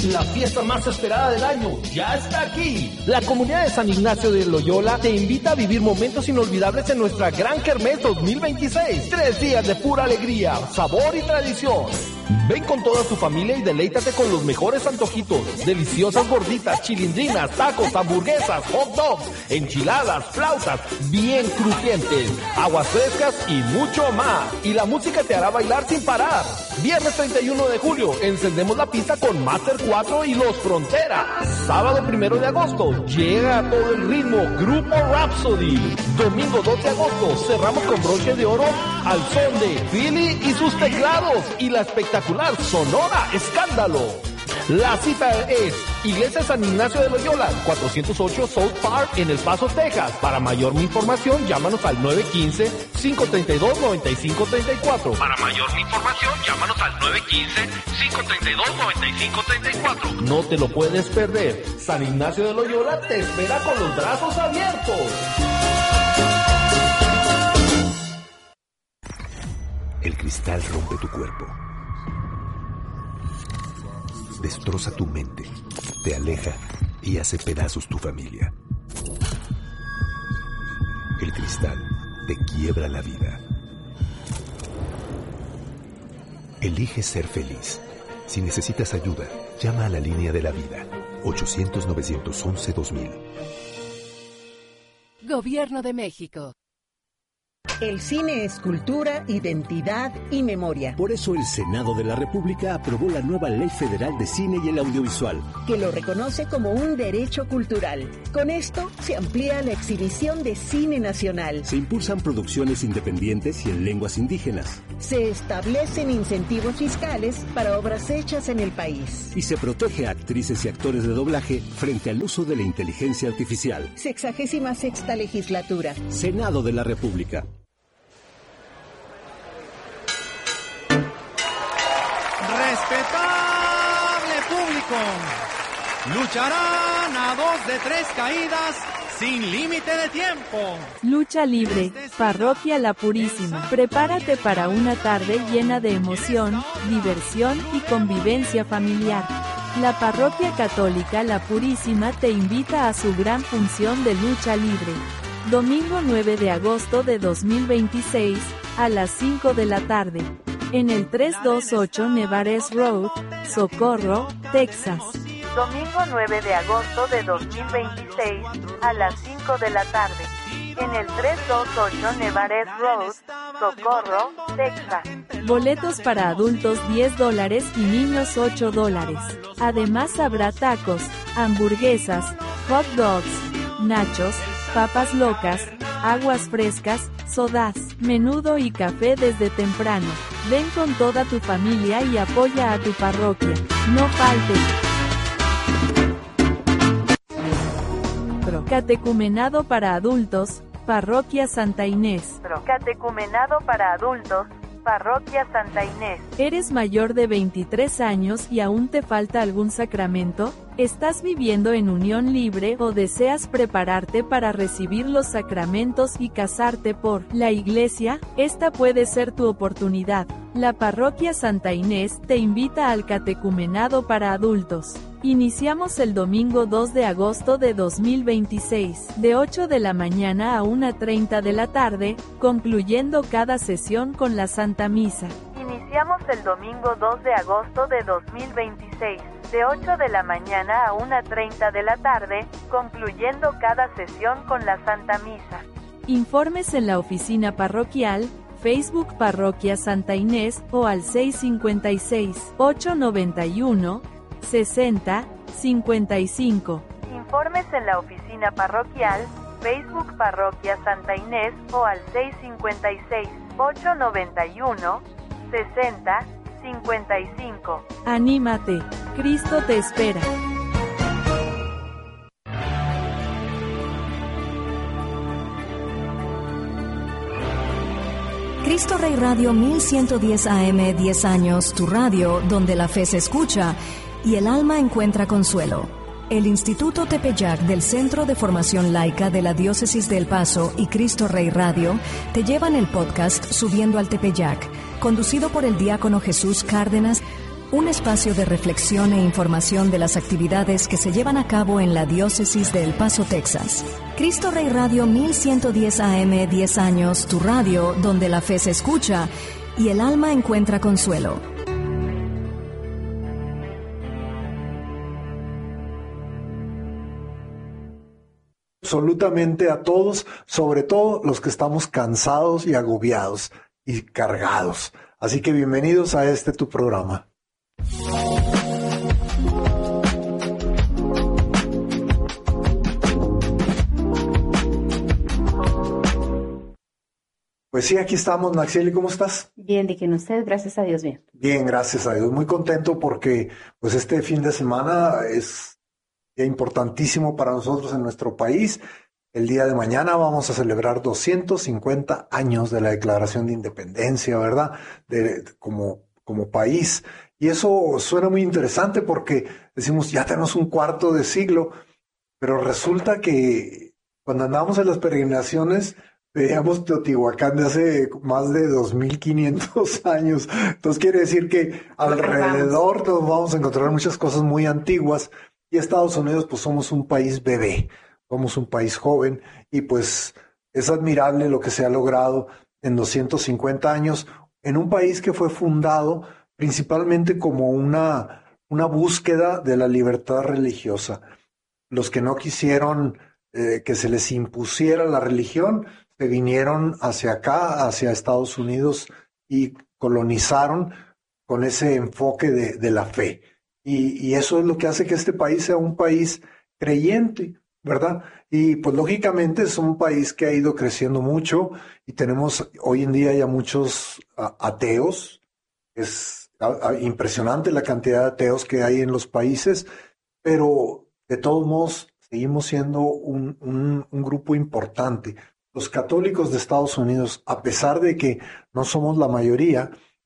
La fiesta más esperada del año ya está aquí. La comunidad de San Ignacio de Loyola te invita a vivir momentos inolvidables en nuestra Gran Kermés 2026. 3 días de pura alegría, sabor y tradición. Ven con toda tu familia y deleítate con los mejores antojitos, deliciosas gorditas, chilindrinas, tacos, hamburguesas, hot dogs, enchiladas, flautas, bien crujientes, aguas frescas y mucho más. Y la música te hará bailar sin parar. Viernes 31 de julio, encendemos la pista con Master 4 y Los Fronteras. Sábado 1 de agosto, llega a todo el ritmo Grupo Rhapsody. Domingo 2 de agosto, cerramos con broche de oro al son de Philly y sus teclados y la espectacular Sonora Escándalo. La cita es Iglesia San Ignacio de Loyola, 408 South Park en El Paso, Texas. Para mayor información, llámanos al 915-532-9534. Para mayor información, llámanos al 915-532-9534. No te lo puedes perder. San Ignacio de Loyola te espera con los brazos abiertos. El cristal rompe tu cuerpo. Destroza tu mente, te aleja y hace pedazos tu familia. El cristal te quiebra la vida. Elige ser feliz. Si necesitas ayuda, llama a la línea de la vida, 800-911-2000. Gobierno de México. El cine es cultura, identidad y memoria. Por eso el Senado de la República aprobó la nueva Ley Federal de Cine y el Audiovisual, que lo reconoce como un derecho cultural. Con esto se amplía la exhibición de cine nacional. Se impulsan producciones independientes y en lenguas indígenas. Se establecen incentivos fiscales para obras hechas en el país. Y se protege a actrices y actores de doblaje frente al uso de la inteligencia artificial. 66ª Legislatura. Senado de la República. Respetable público, lucharán a 2 de 3 caídas sin límite de tiempo. Lucha libre, Parroquia La Purísima. Prepárate para una tarde llena de emoción, diversión y convivencia familiar. La Parroquia Católica La Purísima te invita a su gran función de lucha libre. Domingo 9 de agosto de 2026, a las 5 de la tarde. En el 328 Nevares Road, Socorro, Texas. Domingo 9 de agosto de 2026, a las 5 de la tarde. En el 328 Nevares Road, Socorro, Texas. Boletos para adultos $10 y niños $8. Además habrá tacos, hamburguesas, hot dogs, nachos, papas locas, aguas frescas, sodas, menudo y café desde temprano. Ven con toda tu familia y apoya a tu parroquia. No faltes. Catecumenado para adultos, Parroquia Santa Inés. Catecumenado para adultos, Parroquia Santa Inés. ¿Eres mayor de 23 años y aún te falta algún sacramento? ¿Estás viviendo en unión libre o deseas prepararte para recibir los sacramentos y casarte por la Iglesia? Esta puede ser tu oportunidad. La Parroquia Santa Inés te invita al catecumenado para adultos. Iniciamos el domingo 2 de agosto de 2026, de 8 de la mañana a 1:30 de la tarde, concluyendo cada sesión con la Santa Misa. Iniciamos el domingo 2 de agosto de 2026, de 8 de la mañana a 1:30 de la tarde, concluyendo cada sesión con la Santa Misa. Informes en la oficina parroquial, Facebook Parroquia Santa Inés o al 656-891-60-55. Informes en la oficina parroquial, Facebook Parroquia Santa Inés o al 656-891-60-55. Anímate, Cristo te espera. Cristo Rey Radio 1110 AM, 10 años, tu radio donde la fe se escucha y el alma encuentra consuelo. El Instituto Tepeyac del Centro de Formación Laica de la Diócesis de El Paso y Cristo Rey Radio te llevan el podcast Subiendo al Tepeyac, conducido por el diácono Jesús Cárdenas. un espacio de reflexión e información de las actividades que se llevan a cabo en la diócesis de El Paso, Texas. Cristo Rey Radio 1110 AM, 10 años, tu radio, donde la fe se escucha y el alma encuentra consuelo. Absolutamente a todos, sobre todo los que estamos cansados y agobiados y cargados. Así que bienvenidos a tu programa. Pues sí, aquí estamos. Naxieli, ¿cómo estás? Bien, Diquen, usted, gracias a Dios, bien. Bien, gracias a Dios. Muy contento porque pues este fin de semana es importantísimo para nosotros en nuestro país. El día de mañana vamos a celebrar 250 años de la Declaración de Independencia, ¿verdad? Como país. Y eso suena muy interesante porque decimos, ya tenemos un cuarto de siglo, pero resulta que cuando andamos en las peregrinaciones veíamos Teotihuacán de hace más de 2,500 años. Entonces quiere decir que alrededor nos vamos a encontrar muchas cosas muy antiguas. Y Estados Unidos, pues somos un país bebé, somos un país joven y pues es admirable lo que se ha logrado en 250 años en un país que fue fundado principalmente como una búsqueda de la libertad religiosa. Los que no quisieron que se les impusiera la religión se vinieron hacia acá, hacia Estados Unidos y colonizaron con ese enfoque de la fe. Y eso es lo que hace que este país sea un país creyente, ¿verdad? Y pues lógicamente es un país que ha ido creciendo mucho y tenemos hoy en día ya muchos ateos. Es impresionante la cantidad de ateos que hay en los países, pero de todos modos seguimos siendo un grupo importante. Los católicos de Estados Unidos, a pesar de que no somos la mayoría,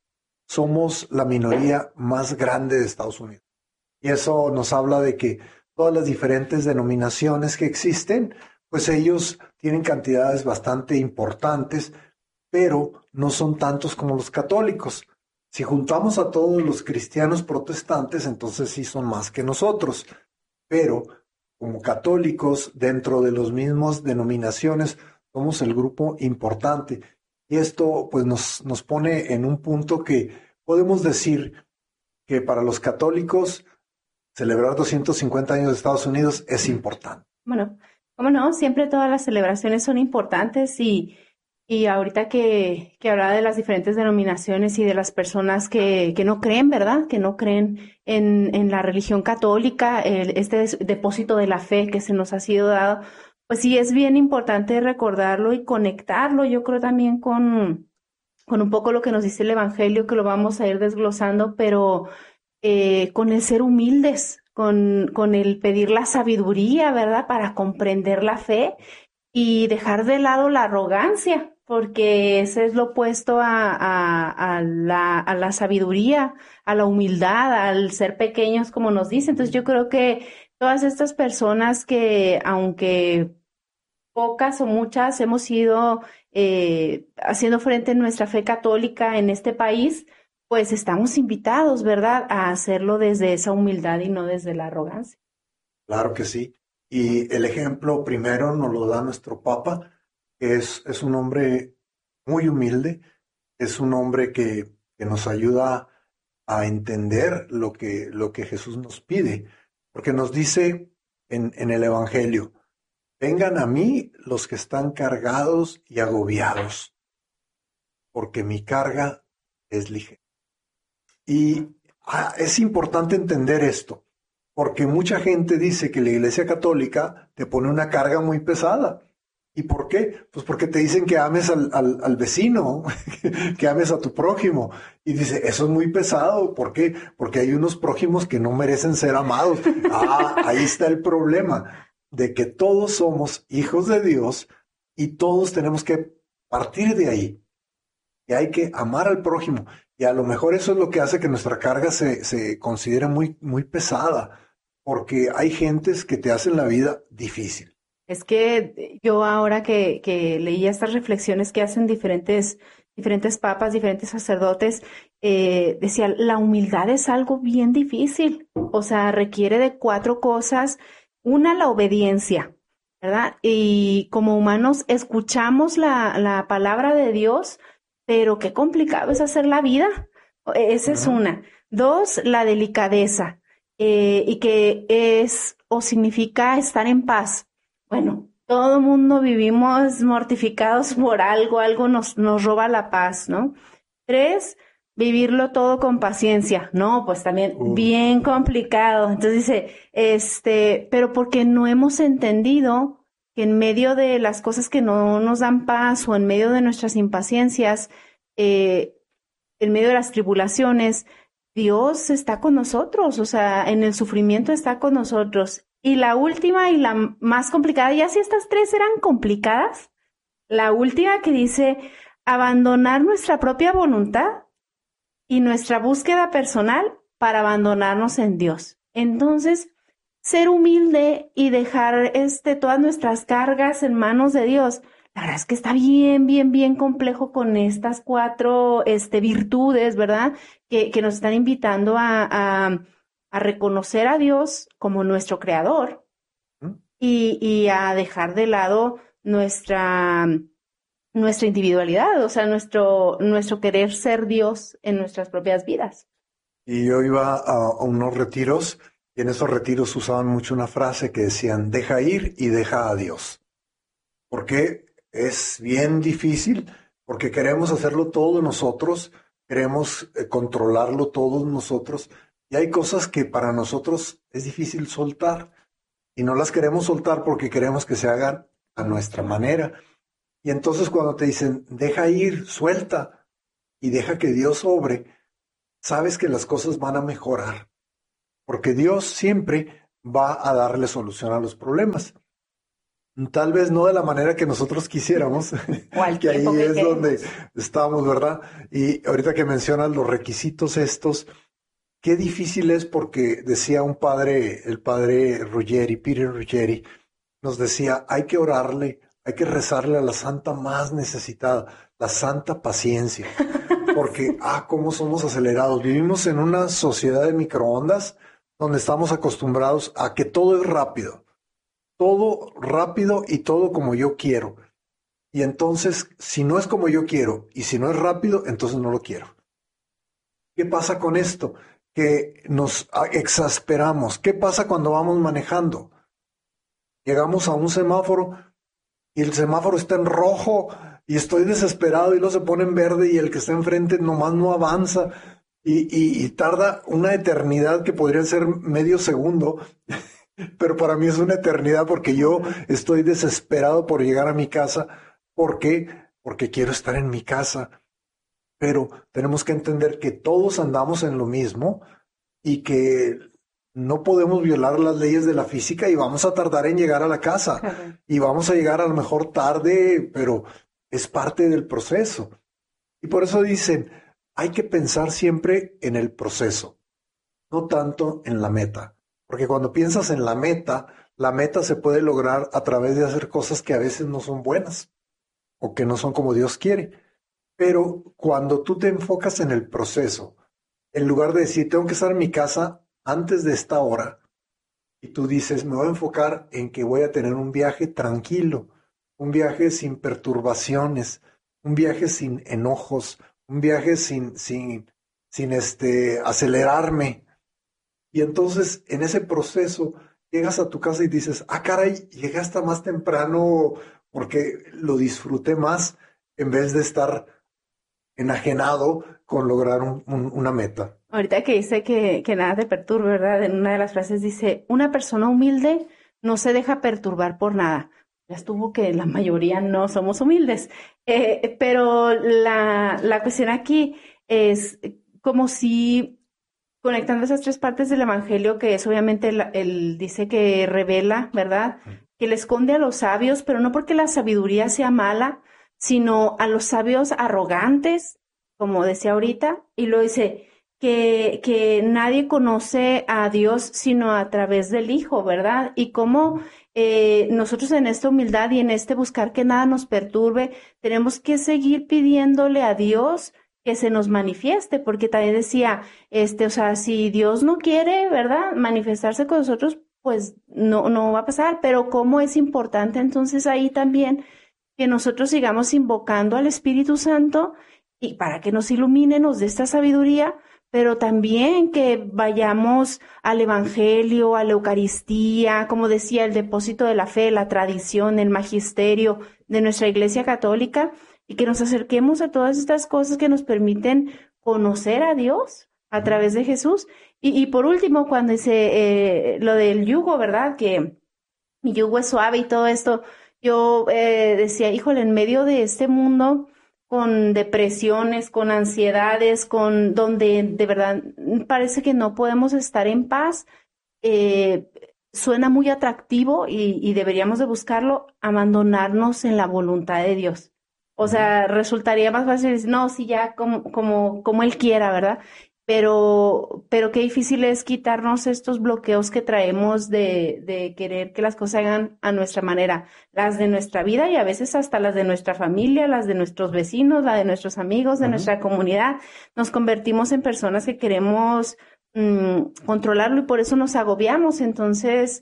somos la minoría más grande de Estados Unidos. Y eso nos habla de que todas las diferentes denominaciones que existen, pues ellos tienen cantidades bastante importantes, pero no son tantos como los católicos. Si juntamos a todos los cristianos protestantes, entonces sí son más que nosotros. Pero como católicos, dentro de las mismas denominaciones, somos el grupo importante. Y esto pues nos pone en un punto que podemos decir que para los católicos celebrar 250 años de Estados Unidos es importante. Bueno, ¿cómo no? Siempre todas las celebraciones son importantes y ahorita que hablaba de las diferentes denominaciones y de las personas que no creen, ¿verdad? Que no creen en la religión católica, este depósito de la fe que se nos ha sido dado, pues sí es bien importante recordarlo y conectarlo, yo creo también con un poco lo que nos dice el Evangelio, que lo vamos a ir desglosando, pero con el ser humildes, con el pedir la sabiduría, ¿verdad? Para comprender la fe y dejar de lado la arrogancia, porque ese es lo opuesto a la sabiduría, a la humildad, al ser pequeños, como nos dice. Entonces yo creo que todas estas personas que, aunque pocas o muchas, hemos ido haciendo frente en nuestra fe católica en este país, pues estamos invitados, ¿verdad?, a hacerlo desde esa humildad y no desde la arrogancia. Claro que sí. Y el ejemplo primero nos lo da nuestro Papa, que es un hombre muy humilde, es un hombre que nos ayuda a entender lo que Jesús nos pide, porque nos dice en el Evangelio, vengan a mí los que están cargados y agobiados, porque mi carga es ligera. Y es importante entender esto, porque mucha gente dice que la Iglesia Católica te pone una carga muy pesada. ¿Y por qué? Pues porque te dicen que ames al vecino, que ames a tu prójimo. Y dice, eso es muy pesado. ¿Por qué? Porque hay unos prójimos que no merecen ser amados. Ahí está el problema, de que todos somos hijos de Dios y todos tenemos que partir de ahí. Y hay que amar al prójimo. Y a lo mejor eso es lo que hace que nuestra carga se considere muy, muy pesada, porque hay gentes que te hacen la vida difícil. Es que yo ahora que leía estas reflexiones que hacen diferentes papas, diferentes sacerdotes, decía, la humildad es algo bien difícil, o sea, requiere de 4 cosas. Una, la obediencia, ¿verdad? Y como humanos escuchamos la palabra de Dios, pero qué complicado es hacer la vida. Esa es una. 2, la delicadeza, y que es o significa estar en paz. Bueno, todo mundo vivimos mortificados por algo nos roba la paz, ¿no? 3, vivirlo todo con paciencia. No, pues también bien complicado. Entonces dice, pero porque no hemos entendido que en medio de las cosas que no nos dan paz o en medio de nuestras impaciencias, en medio de las tribulaciones, Dios está con nosotros, o sea, en el sufrimiento está con nosotros. Y la última y la más complicada, ya si estas 3 eran complicadas, la última que dice, abandonar nuestra propia voluntad y nuestra búsqueda personal para abandonarnos en Dios. Entonces, ser humilde y dejar todas nuestras cargas en manos de Dios, la verdad es que está bien complejo con estas 4 virtudes, ¿verdad? Que nos están invitando a reconocer a Dios como nuestro creador y a dejar de lado nuestra individualidad, o sea, nuestro querer ser Dios en nuestras propias vidas. Y yo iba a unos retiros y en esos retiros usaban mucho una frase que decían, deja ir y deja a Dios. Porque es bien difícil, porque queremos hacerlo todo nosotros, queremos controlarlo todos nosotros, y hay cosas que para nosotros es difícil soltar, y no las queremos soltar porque queremos que se hagan a nuestra manera. Y entonces cuando te dicen, deja ir, suelta, y deja que Dios obre, sabes que las cosas van a mejorar, porque Dios siempre va a darle solución a los problemas. Tal vez no de la manera que nosotros quisiéramos, que ahí es donde estamos, ¿verdad? Y ahorita que mencionas los requisitos estos, qué difícil es porque decía un padre, el padre Ruggeri, Peter Ruggeri, nos decía, hay que orarle, hay que rezarle a la santa más necesitada, la santa paciencia, porque, cómo somos acelerados. Vivimos en una sociedad de microondas donde estamos acostumbrados a que todo es rápido y todo como yo quiero. Y entonces, si no es como yo quiero y si no es rápido, entonces no lo quiero. ¿Qué pasa con esto? Que nos exasperamos. ¿Qué pasa cuando vamos manejando? Llegamos a un semáforo y el semáforo está en rojo y estoy desesperado y luego se pone en verde y el que está enfrente nomás no avanza y tarda una eternidad que podría ser medio segundo. Pero para mí es una eternidad porque yo estoy desesperado por llegar a mi casa. ¿Por qué? Porque quiero estar en mi casa. Pero tenemos que entender que todos andamos en lo mismo y que no podemos violar las leyes de la física y vamos a tardar en llegar a la casa. Uh-huh. Y vamos a llegar a lo mejor tarde, pero es parte del proceso. Y por eso dicen, hay que pensar siempre en el proceso, no tanto en la meta. Porque cuando piensas en la meta se puede lograr a través de hacer cosas que a veces no son buenas o que no son como Dios quiere. Pero cuando tú te enfocas en el proceso, en lugar de decir, tengo que estar en mi casa antes de esta hora, y tú dices, me voy a enfocar en que voy a tener un viaje tranquilo, un viaje sin perturbaciones, un viaje sin enojos, un viaje sin acelerarme. Y entonces, en ese proceso, llegas a tu casa y dices, caray, llegué hasta más temprano porque lo disfruté más en vez de estar enajenado con lograr una meta. Ahorita que dice que nada te perturbe, ¿verdad? En una de las frases dice, una persona humilde no se deja perturbar por nada. Ya estuvo que la mayoría no somos humildes. Pero la cuestión aquí es como si, conectando esas 3 partes del Evangelio, que es obviamente él dice que revela, ¿verdad? Que le esconde a los sabios, pero no porque la sabiduría sea mala, sino a los sabios arrogantes, como decía ahorita, y lo dice que nadie conoce a Dios sino a través del Hijo, ¿verdad? Y cómo nosotros en esta humildad y en este buscar que nada nos perturbe, tenemos que seguir pidiéndole a Dios que se nos manifieste, porque también decía, o sea, si Dios no quiere, ¿verdad?, manifestarse con nosotros, pues no va a pasar, pero cómo es importante entonces ahí también que nosotros sigamos invocando al Espíritu Santo y para que nos ilumine, nos dé esta sabiduría, pero también que vayamos al Evangelio, a la Eucaristía, como decía, el depósito de la fe, la tradición, el magisterio de nuestra Iglesia Católica, y que nos acerquemos a todas estas cosas que nos permiten conocer a Dios a través de Jesús. Y por último, cuando dice lo del yugo, ¿verdad?, que mi yugo es suave y todo esto, yo decía, híjole, en medio de este mundo con depresiones, con ansiedades, donde de verdad parece que no podemos estar en paz, suena muy atractivo y deberíamos de buscarlo, abandonarnos en la voluntad de Dios. O sea, resultaría más fácil decir, no, sí, ya como Él quiera, ¿verdad? Pero qué difícil es quitarnos estos bloqueos que traemos de querer que las cosas hagan a nuestra manera, las de nuestra vida y a veces hasta las de nuestra familia, las de nuestros vecinos, la de nuestros amigos, de nuestra comunidad. Nos convertimos en personas que queremos controlarlo y por eso nos agobiamos. Entonces,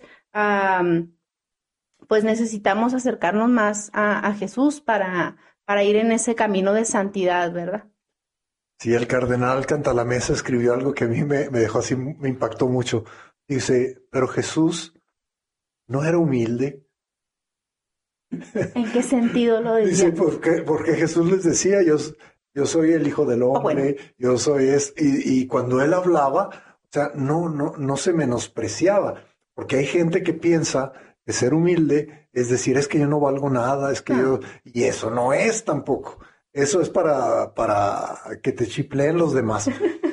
pues necesitamos acercarnos más a Jesús para ir en ese camino de santidad, ¿verdad? Sí, el cardenal Cantalamessa escribió algo que a mí me dejó así, me impactó mucho. Dice, pero Jesús no era humilde. ¿En qué sentido lo decía? Dice, porque Jesús les decía, yo soy el Hijo del Hombre, bueno. yo soy y cuando él hablaba, o sea, no se menospreciaba, porque hay gente que piensa que ser humilde es decir, es que yo no valgo nada, es que y eso no es tampoco. Eso es para que te chipleen los demás.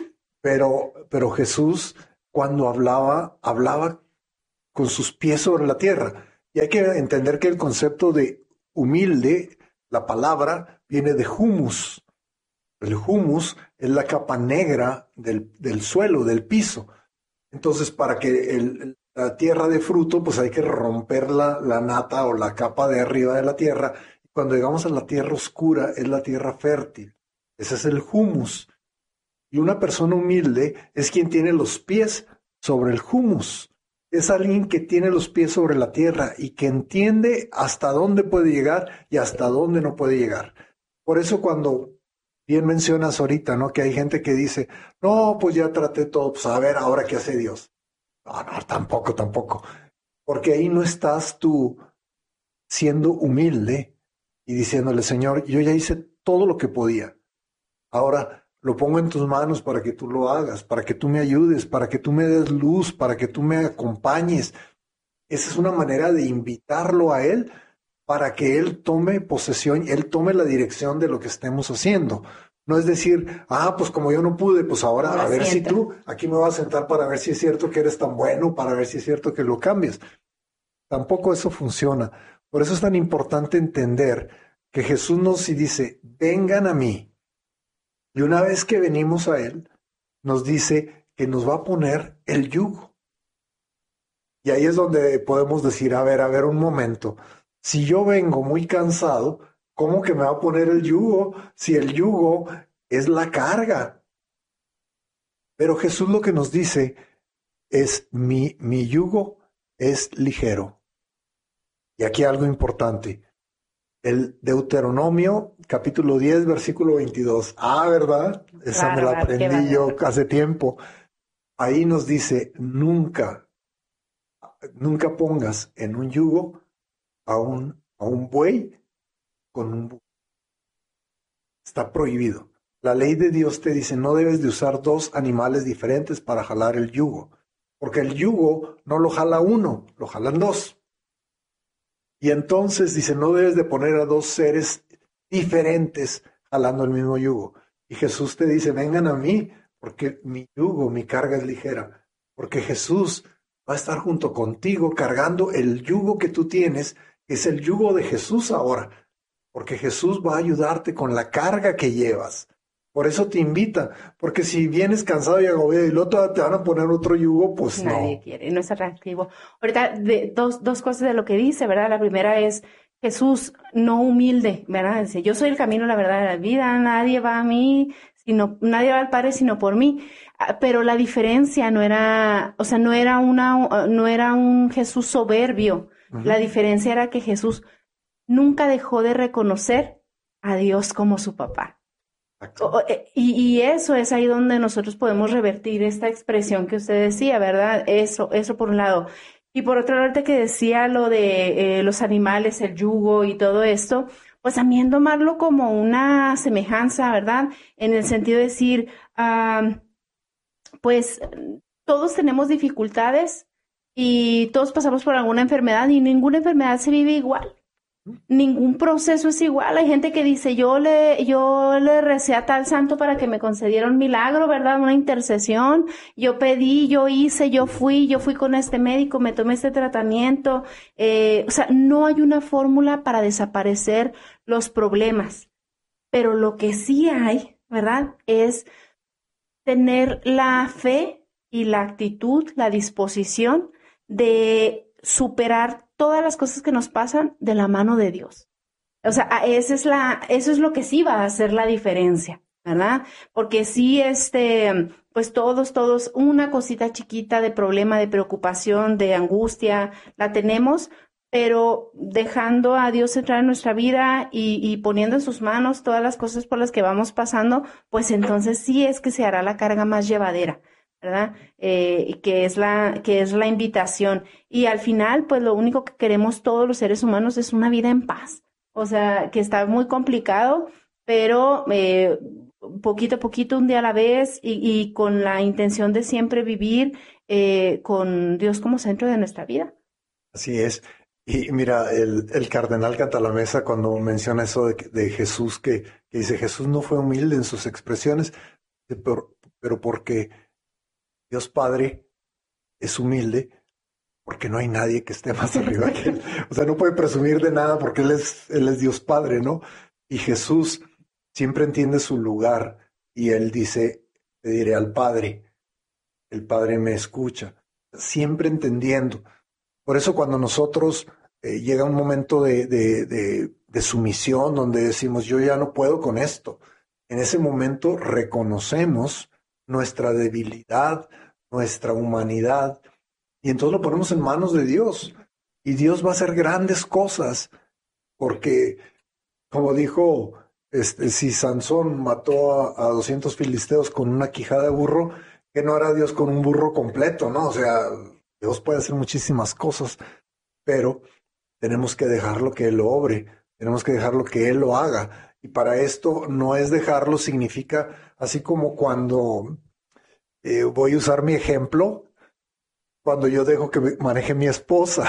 Pero Jesús, cuando hablaba con sus pies sobre la tierra. Y hay que entender que el concepto de humilde, la palabra, viene de humus. El humus es la capa negra del suelo, del piso. Entonces, para que la tierra dé fruto, pues hay que romper la nata o la capa de arriba de la tierra. Cuando llegamos a la tierra oscura, es la tierra fértil. Ese es el humus. Y una persona humilde es quien tiene los pies sobre el humus. Es alguien que tiene los pies sobre la tierra y que entiende hasta dónde puede llegar y hasta dónde no puede llegar. Por eso cuando bien mencionas ahorita, ¿no?, que hay gente que dice, no, pues ya traté todo, pues a ver, ahora qué hace Dios. No, tampoco. Porque ahí no estás tú siendo humilde y diciéndole, Señor, yo ya hice todo lo que podía. Ahora lo pongo en tus manos para que tú lo hagas, para que tú me ayudes, para que tú me des luz, para que tú me acompañes. Esa es una manera de invitarlo a Él para que Él tome posesión, Él tome la dirección de lo que estemos haciendo. No es decir, pues como yo no pude, pues ahora a ver si tú, aquí me vas a sentar para ver si es cierto que eres tan bueno, para ver si es cierto que lo cambias. Tampoco eso funciona. Por eso es tan importante entender que Jesús nos dice, vengan a mí. Y una vez que venimos a Él, nos dice que nos va a poner el yugo. Y ahí es donde podemos decir, a ver un momento. Si yo vengo muy cansado, ¿cómo que me va a poner el yugo? Si el yugo es la carga. Pero Jesús lo que nos dice es, mi yugo es ligero. Y aquí algo importante. El Deuteronomio, capítulo 10, versículo 22. ¿Verdad? Esa me la aprendí yo hace tiempo. Ahí nos dice, nunca pongas en un yugo a un buey con un burro. Está prohibido. La ley de Dios te dice, no debes de usar dos animales diferentes para jalar el yugo. Porque el yugo no lo jala uno, lo jalan dos. Y entonces dice, no debes de poner a dos seres diferentes jalando el mismo yugo. Y Jesús te dice, vengan a mí, porque mi yugo, mi carga es ligera. Porque Jesús va a estar junto contigo cargando el yugo que tú tienes, que es el yugo de Jesús ahora. Porque Jesús va a ayudarte con la carga que llevas. Por eso te invita, porque si vienes cansado y agobiado y luego te van a poner otro yugo, pues no. Nadie quiere, no es atractivo. Ahorita, dos cosas de lo que dice, ¿verdad? La primera es Jesús no humilde, ¿verdad? Dice, yo soy el camino, la verdad, de la vida, nadie va a mí si nadie va al Padre sino por mí. Pero la diferencia no era un Jesús soberbio. Uh-huh. La diferencia era que Jesús nunca dejó de reconocer a Dios como su papá. Y eso es ahí donde nosotros podemos revertir esta expresión que usted decía, ¿verdad? Eso por un lado. Y por otro lado, que decía lo de los animales, el yugo y todo esto, pues también tomarlo como una semejanza, ¿verdad? En el sentido de decir, pues todos tenemos dificultades y todos pasamos por alguna enfermedad y ninguna enfermedad se vive igual. Ningún proceso es igual. Hay gente que dice, yo le recé a tal santo para que me concediera un milagro, ¿verdad? Una intercesión. Yo pedí, yo hice, yo fui con este médico, me tomé este tratamiento. O sea, no hay una fórmula para desaparecer los problemas. Pero lo que sí hay, ¿verdad? Es tener la fe y la actitud, la disposición de superar todas las cosas que nos pasan de la mano de Dios. O sea, eso es lo que sí va a hacer la diferencia, ¿verdad? Porque sí, pues todos, una cosita chiquita de problema, de preocupación, de angustia, la tenemos, pero dejando a Dios entrar en nuestra vida y poniendo en sus manos todas las cosas por las que vamos pasando, pues entonces sí es que se hará la carga más llevadera, ¿verdad? Que es la invitación. Y al final, pues lo único que queremos todos los seres humanos es una vida en paz. O sea, que está muy complicado, pero poquito a poquito, un día a la vez, y con la intención de siempre vivir con Dios como centro de nuestra vida. Así es. Y mira, el cardenal Cantalamessa, cuando menciona eso de Jesús, que dice, Jesús no fue humilde en sus expresiones, pero porque Dios Padre es humilde, porque no hay nadie que esté más arriba que Él. O sea, no puede presumir de nada porque Él es Dios Padre, ¿no? Y Jesús siempre entiende su lugar y Él dice, te diré al Padre, el Padre me escucha, siempre entendiendo. Por eso cuando nosotros llega un momento de sumisión donde decimos, yo ya no puedo con esto, en ese momento reconocemos nuestra debilidad, nuestra humanidad, y entonces lo ponemos en manos de Dios, y Dios va a hacer grandes cosas, porque, como dijo, si Sansón mató a 200 filisteos con una quijada de burro, ¿qué no hará Dios con un burro completo, no? O sea, Dios puede hacer muchísimas cosas, pero tenemos que dejarlo que Él lo obre, tenemos que dejarlo que Él lo haga, y para esto no es dejarlo, significa, así como cuando voy a usar mi ejemplo, cuando yo dejo que maneje mi esposa,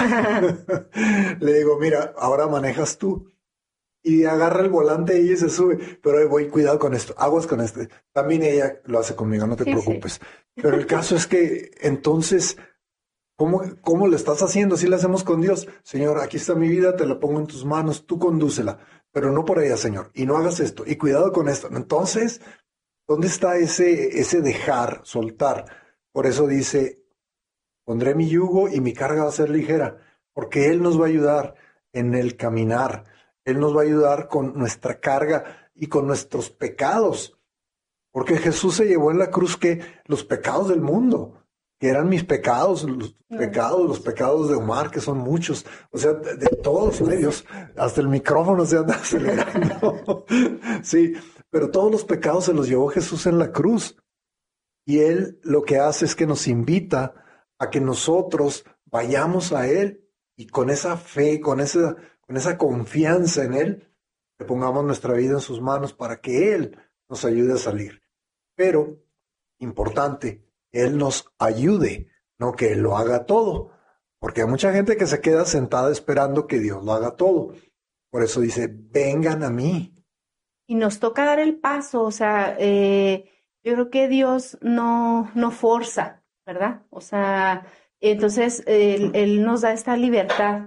le digo, mira, ahora manejas tú, y agarra el volante y se sube, pero voy, cuidado con esto, aguas con esto, también ella lo hace conmigo, no te preocupes, pero el caso es que entonces, ¿cómo lo estás haciendo? Si lo hacemos con Dios, Señor, aquí está mi vida, te la pongo en tus manos, tú condúcela, pero no por ella, Señor, y no hagas esto, y cuidado con esto. Entonces, ¿dónde está ese dejar, soltar? Por eso dice, pondré mi yugo y mi carga va a ser ligera, porque Él nos va a ayudar en el caminar, Él nos va a ayudar con nuestra carga y con nuestros pecados, porque Jesús se llevó en la cruz que los pecados del mundo, que eran mis pecados, los pecados de Omar, que son muchos, o sea, de todos medios, hasta el micrófono se anda acelerando. Sí, pero todos los pecados se los llevó Jesús en la cruz. Y Él lo que hace es que nos invita a que nosotros vayamos a Él y con esa fe, con esa confianza en Él, le pongamos nuestra vida en sus manos para que Él nos ayude a salir. Pero, importante, Él nos ayude, no que Él lo haga todo, porque hay mucha gente que se queda sentada esperando que Dios lo haga todo. Por eso dice, vengan a mí. Y nos toca dar el paso, o sea, yo creo que Dios no forza, ¿verdad? O sea, entonces Él nos da esta libertad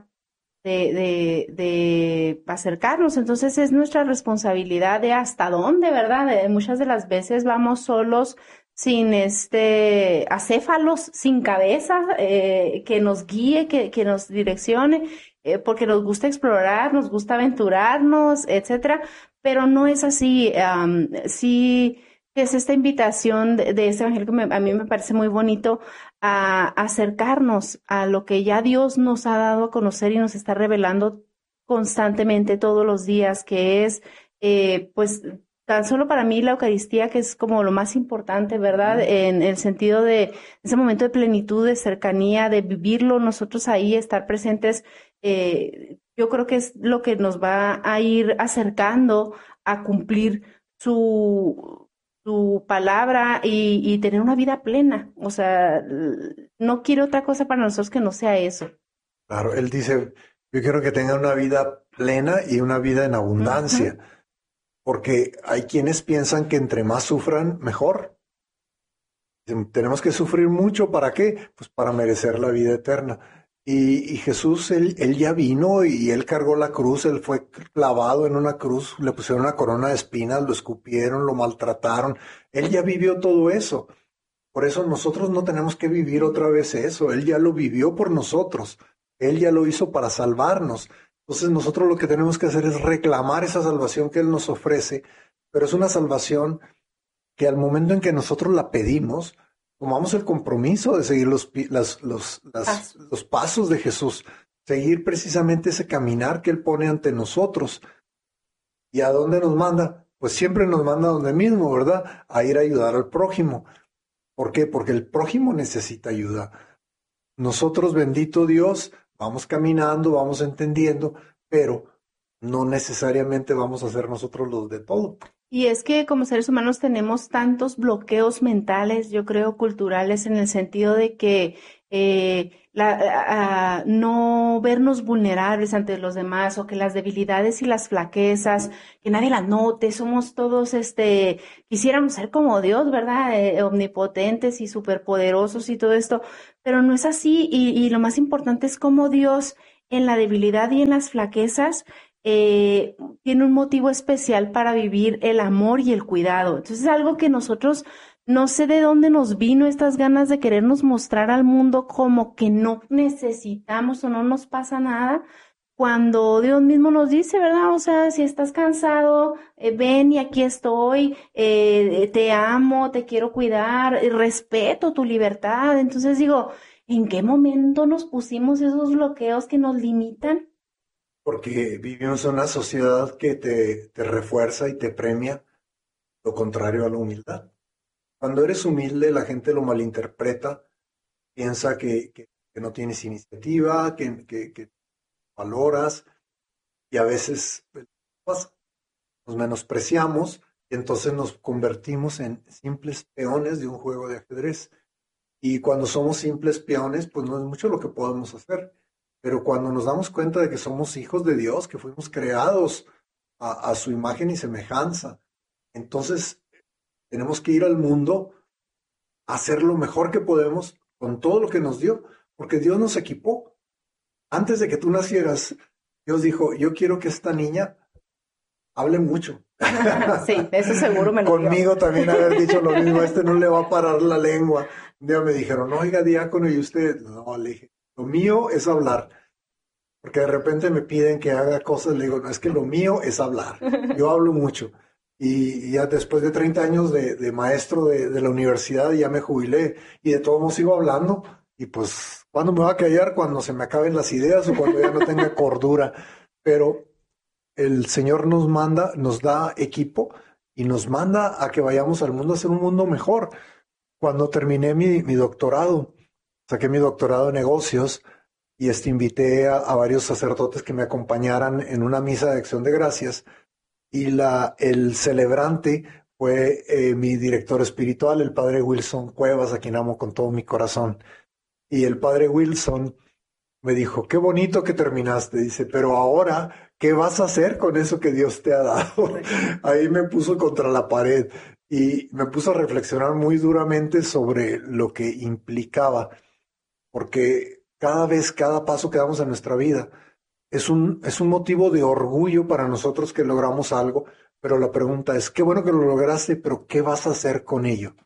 de acercarnos, entonces es nuestra responsabilidad de hasta dónde, ¿verdad? Muchas de las veces vamos solos, sin acéfalos, sin cabeza, que nos guíe, que nos direccione, porque nos gusta explorar, nos gusta aventurarnos, etcétera, pero no es así. Sí es esta invitación de este evangelio que a mí me parece muy bonito, a acercarnos a lo que ya Dios nos ha dado a conocer y nos está revelando constantemente todos los días, que es, pues, tan solo para mí la Eucaristía, que es como lo más importante, ¿verdad? En el sentido de ese momento de plenitud, de cercanía, de vivirlo nosotros ahí, estar presentes, yo creo que es lo que nos va a ir acercando a cumplir su palabra y tener una vida plena. O sea, no quiero otra cosa para nosotros que no sea eso. Claro, él dice, yo quiero que tengan una vida plena y una vida en abundancia. Uh-huh. Porque hay quienes piensan que entre más sufran, mejor. Tenemos que sufrir mucho, ¿para qué? Pues para merecer la vida eterna. Y Jesús, él ya vino y él cargó la cruz, él fue clavado en una cruz, le pusieron una corona de espinas, lo escupieron, lo maltrataron. Él ya vivió todo eso. Por eso nosotros no tenemos que vivir otra vez eso. Él ya lo vivió por nosotros. Él ya lo hizo para salvarnos. Entonces nosotros lo que tenemos que hacer es reclamar esa salvación que Él nos ofrece, pero es una salvación que al momento en que nosotros la pedimos, tomamos el compromiso de seguir los pasos de Jesús, seguir precisamente ese caminar que Él pone ante nosotros. ¿Y a dónde nos manda? Pues siempre nos manda a donde mismo, ¿verdad? A ir a ayudar al prójimo. ¿Por qué? Porque el prójimo necesita ayuda. Nosotros, bendito Dios, vamos caminando, vamos entendiendo, pero no necesariamente vamos a ser nosotros los de todo. Y es que como seres humanos tenemos tantos bloqueos mentales, yo creo, culturales, en el sentido de que no vernos vulnerables ante los demás, o que las debilidades y las flaquezas, que nadie las note, somos todos, quisiéramos ser como Dios, ¿verdad? Omnipotentes y superpoderosos y todo esto, pero no es así, y lo más importante es cómo Dios en la debilidad y en las flaquezas tiene un motivo especial para vivir el amor y el cuidado. Entonces es algo que nosotros, no sé de dónde nos vino estas ganas de querernos mostrar al mundo como que no necesitamos o no nos pasa nada, cuando Dios mismo nos dice, ¿verdad? O sea, si estás cansado, ven y aquí estoy, te amo, te quiero cuidar, respeto tu libertad. Entonces digo, ¿en qué momento nos pusimos esos bloqueos que nos limitan? Porque vivimos en una sociedad que te refuerza y te premia lo contrario a la humildad. Cuando eres humilde, la gente lo malinterpreta, piensa que no tienes iniciativa, que valoras, y a veces nos menospreciamos y entonces nos convertimos en simples peones de un juego de ajedrez. Y cuando somos simples peones, pues no es mucho lo que podemos hacer. Pero cuando nos damos cuenta de que somos hijos de Dios, que fuimos creados a su imagen y semejanza, entonces tenemos que ir al mundo a hacer lo mejor que podemos con todo lo que nos dio, porque Dios nos equipó. Antes de que tú nacieras, Dios dijo, yo quiero que esta niña hable mucho. Sí, eso seguro me lo Conmigo dio. También haber dicho lo mismo, no le va a parar la lengua. Un día me dijeron, no, oiga, diácono, y usted, no, le dije, lo mío es hablar. Porque de repente me piden que haga cosas, le digo, no, es que lo mío es hablar. Yo hablo mucho. Y ya después de 30 años de maestro de la universidad, ya me jubilé. Y de todos modos sigo hablando. Y pues, ¿cuándo me va a callar? Cuando se me acaben las ideas o cuando ya no tenga cordura. Pero el Señor nos manda, nos da equipo y nos manda a que vayamos al mundo a hacer un mundo mejor. Cuando terminé mi doctorado, saqué mi doctorado en negocios y invité a varios sacerdotes que me acompañaran en una misa de acción de gracias. Y el celebrante fue mi director espiritual, el padre Wilson Cuevas, a quien amo con todo mi corazón. Y el padre Wilson me dijo, qué bonito que terminaste, dice, pero ahora, ¿qué vas a hacer con eso que Dios te ha dado? Ahí me puso contra la pared y me puso a reflexionar muy duramente sobre lo que implicaba, porque cada paso que damos en nuestra vida es un motivo de orgullo para nosotros que logramos algo, pero la pregunta es, qué bueno que lo lograste, pero ¿qué vas a hacer con ello?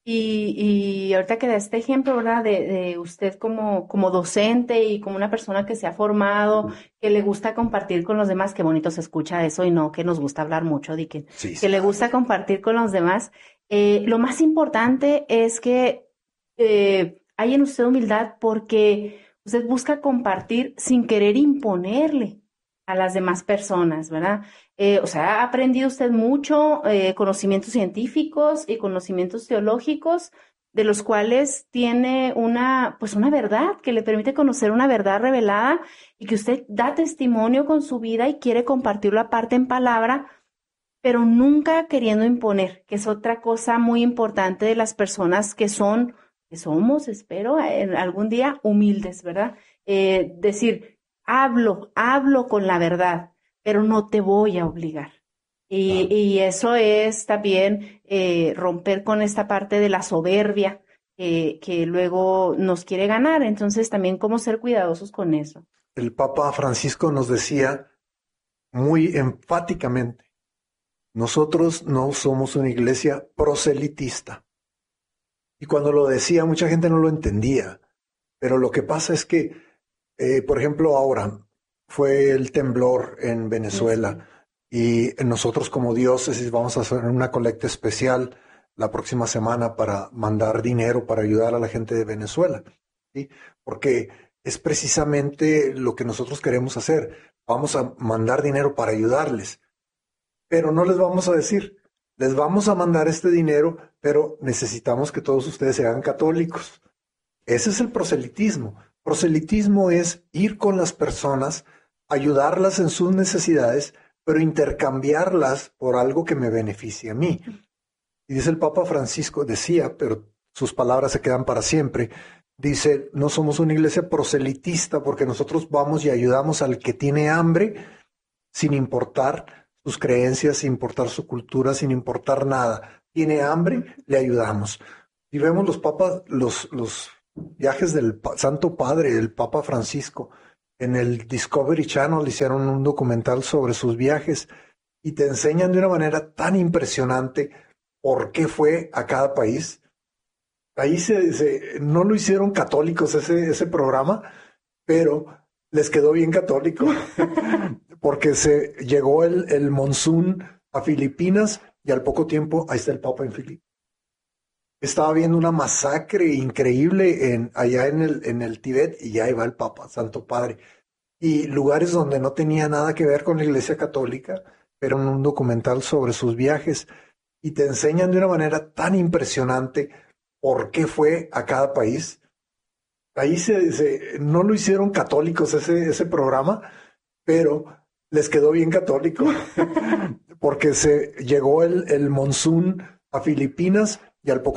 Y ahorita que da este ejemplo, ¿verdad? De usted como docente y como una persona que se ha formado, que le gusta compartir con los demás, qué bonito se escucha eso y no que nos gusta hablar mucho, Sí, que le gusta compartir con los demás. Lo más importante es que hay en usted humildad porque usted busca compartir sin querer imponerle a las demás personas, ¿verdad? O sea, ha aprendido usted mucho conocimientos científicos y conocimientos teológicos, de los cuales tiene una verdad que le permite conocer una verdad revelada y que usted da testimonio con su vida y quiere compartirlo aparte en palabra, pero nunca queriendo imponer, que es otra cosa muy importante de las personas que somos, espero, algún día humildes, ¿verdad? Decir, hablo con la verdad, pero no te voy a obligar. Y eso es también romper con esta parte de la soberbia que luego nos quiere ganar. Entonces también cómo ser cuidadosos con eso. El Papa Francisco nos decía muy enfáticamente, nosotros no somos una iglesia proselitista. Y cuando lo decía, mucha gente no lo entendía. Pero lo que pasa es que, por ejemplo, ahora fue el temblor en Venezuela y nosotros como diócesis vamos a hacer una colecta especial la próxima semana para mandar dinero para ayudar a la gente de Venezuela, ¿sí? Porque es precisamente lo que nosotros queremos hacer. Vamos a mandar dinero para ayudarles, pero no les vamos a decir, les vamos a mandar este dinero, pero necesitamos que todos ustedes sean católicos. Ese es el proselitismo. Proselitismo es ir con las personas, ayudarlas en sus necesidades, pero intercambiarlas por algo que me beneficie a mí. Y dice el Papa Francisco, decía, pero sus palabras se quedan para siempre, dice, no somos una iglesia proselitista porque nosotros vamos y ayudamos al que tiene hambre sin importar sus creencias, sin importar su cultura, sin importar nada. Tiene hambre, le ayudamos. Y vemos los papas, los viajes del Santo Padre, el Papa Francisco. En el Discovery Channel hicieron un documental sobre sus viajes y te enseñan de una manera tan impresionante por qué fue a cada país. Ahí no lo hicieron católicos ese programa, pero les quedó bien católico porque se llegó el monzón a Filipinas y al poco tiempo ahí está el Papa en Filipinas. Estaba viendo una masacre increíble allá en el Tíbet y ya iba el Papa, Santo Padre. Y lugares donde no tenía nada que ver con la Iglesia Católica, pero en un documental sobre sus viajes. Y te enseñan de una manera tan impresionante por qué fue a cada país. Ahí no lo hicieron católicos ese programa, pero les quedó bien católico porque se llegó el monzón a Filipinas y al poco